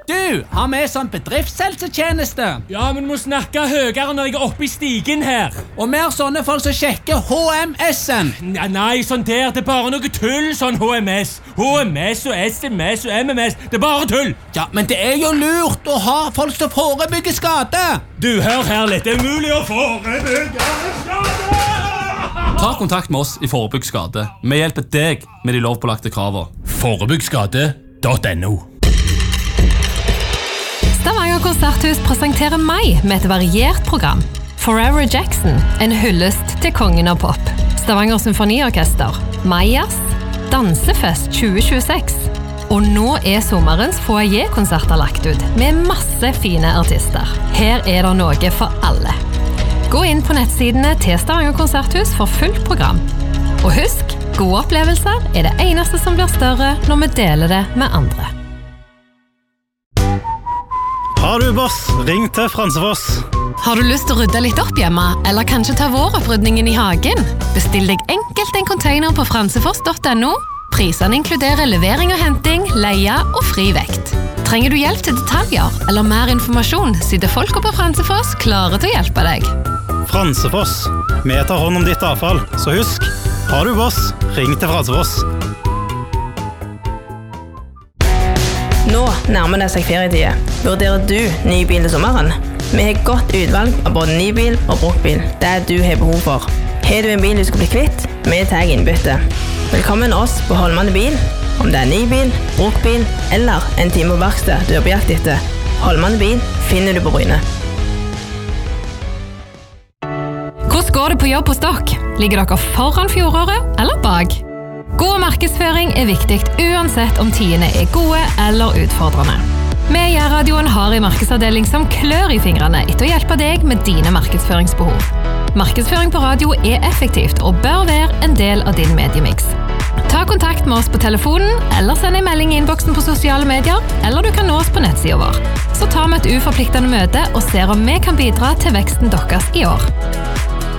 Du, har vi sånn bedriftshelsetjeneste? Ja, men du må snakke høyere når jeg oppe I stigen her. Og vi har sånne folk som sjekker HMS-en. Nei, sånn der, det bare noe tull, sånn HMS. HMS og SMS og MMS, det bare tull. Ja, men det jo lurt å ha folk som forebygger skade. Du, hør her litt, det mulig å forebygge skade. Ta kontakt med oss I Forebygg skade. Vi hjelper deg med de lovpålagte kravene. Forebyggskade.no. Stavanger Konserthus presenterer meg med et variert program. Forever Jackson, en hyllest til kongen av pop. Stavanger Symfoniorkester, Majas, Dansefest 2026. Og nå sommerens foyer-konserter lagt ut, med masse fine artister. Her det noe for alle. Gå inn på nettsidene til Stavanger Konserthus for fullt program. Og husk, gode opplevelser det eneste som blir større når vi deler det med andre. Har du boss? Ring til Fransefoss. Har du lyst til å rydde litt opp hjemme, eller kanskje ta våropprydningen I hagen? Bestill deg enkelt en container på fransefoss.no. Prisene inkluderer levering og henting, leie og fri vekt. Trenger du hjelp til detaljer eller mer informasjon, sitter folk på Fransefoss klare til å hjelpe deg. Fransefoss. Vi tar hånd om ditt avfall, så husk, har du boss, ring til Fransefoss. Nå nærmer det seg ferietid. Vurderer du ny bil til sommeren? Vi har godt utvalg av både ny bil og brukt bil. Det du har behov for. Har du en bil du skal bli kvitt? Vi tar innbytte. Velkommen oss på Holmane bil. Om det ny bil, brukt bil eller en time på verksted du på jakt etter. Holmane bil finner du på Bryne. Hvordan går det på jobb hos dere? Ligger dere foran fjoråret eller bak? God markedsføring viktig uansett om tidene gode eller utfordrende. Vi I radioen har en markedsavdeling som klør I fingrene etter å hjelpe deg med dine markedsføringsbehov. Markedsføring på radio effektivt og bør være en del av din mediemix. Ta kontakt med oss på telefonen, eller send en melding I innboksen på sosiale medier, eller du kan nå oss på nettsiden vår. Så tar vi et uforpliktende møte og ser om vi kan bidra til veksten deres I år.